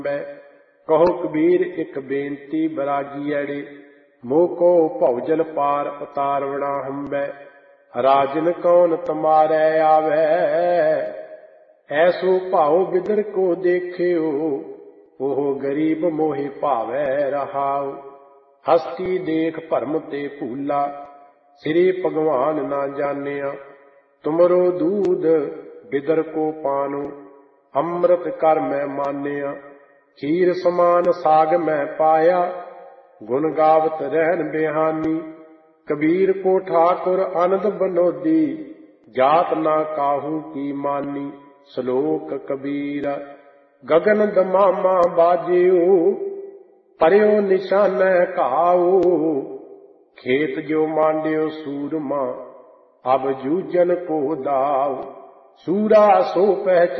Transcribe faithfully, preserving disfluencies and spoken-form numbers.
ਕਹੋ ਕਬੀਰ ਇੱਕ ਬੇਨਤੀ ਬਰਾਗੀ ਐੜੇ, ਮੋਕੋ ਭਉਜਲ ਪਾਰ ਉਤਾਰਵਣਾ ਹੰਬੈ। ਰਾਜਨ ਕੌਣ ਤੁਮਾਰੈ ਆਵੈ, ਐਸੋ ਭਾਉ ਬਿਦਰ ਕੋ ਦੇਖਿਓ। ਉਹ ਗਰੀਬ ਮੋਹਿ ਭਾਵੈ ਰਹਾਉ, ਹਸਤੀ ਦੇਖ ਭਰਮ ਤੇ ਭੂਲਾ। ਸ੍ਰੀ ਭਗਵਾਨ ਨਾ ਜਾਣਿਆ, ਤੁਮਰੋ ਦੂਧ ਬਿਦਰ ਕੋ ਪਾਨੋ। ਅੰਮ੍ਰਿਤ ਕਰ ਮੈਂ ਮਾਨਿਆ, ਖੀਰ ਸਮਾਨ ਸਾਗ ਮੈਂ ਪਾਇਆ। ਗੁਣ ਗਾਵਤ ਰਹਿਣ ਬਿਹਾਨੀ, ਕਬੀਰ ਕੋ ਠਾਕੁਰ ਆਨੰਦ ਬਨੋਦੀ। ਜਾਤ ਨਾ ਕਾਹੂ ਕੀ ਮਾਨੀ, ਸ਼ਲੋਕ ਕਬੀਰਾ। ਗਗਨ ਦਮਾਮਾ ਬਾਜਿਓ, ਪਰਿਓ ਨਿਸ਼ਾਨੈ ਘਾਉ। ਖੇਤ ਜੋ ਮਾਂਡਿਓ ਸੂਰਮਾ, ਅਬ ਜੂਝਨ ਕੋ ਦਾਉ। ਸੂਰਾ ਸੋ ਪਹਿਚਾਨ